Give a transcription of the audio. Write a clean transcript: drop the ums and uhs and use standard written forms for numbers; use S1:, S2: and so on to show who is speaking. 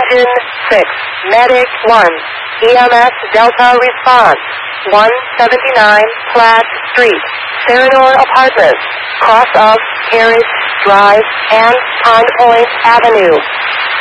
S1: Engine 6, Medic 1, EMS Delta Response, 179 Platt Street, Serenor Apartments, cross of Carriage Drive and Pine Point Avenue.